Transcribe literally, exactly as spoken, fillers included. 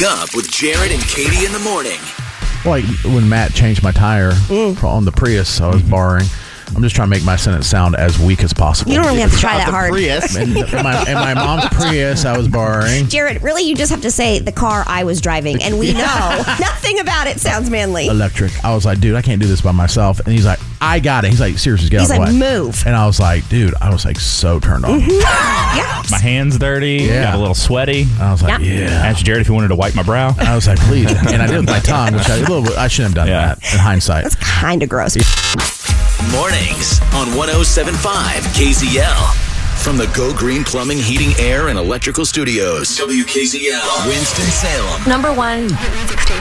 Wake up with Jared and Katie in the morning. Like when Matt changed my tire mm. on the Prius I was borrowing. I'm just trying to make my sentence sound as weak as possible. You don't really have to try that hard. Prius. And, and, my, and my mom's Prius I was borrowing. Jared, really, you just have to say the car I was driving, and we know nothing about it sounds manly. Electric. I was like, dude, I can't do this by myself. And he's like, I got it. He's like, seriously, get He's out of like, the way. move. And I was like, dude, I was like so turned on. Mm-hmm. Yeah. My hands dirty. Yeah. Got a little sweaty. And I was like, yeah. yeah. Asked Jared if he wanted to wipe my brow. And I was like, please. And I did it with my tongue, which I, a little bit, I shouldn't have done yeah. that in hindsight. That's kind of gross. Mornings on one oh seven point five K Z L. From the Go Green Plumbing, Heating, Air, and Electrical Studios. W K Z L, Winston-Salem. Number one.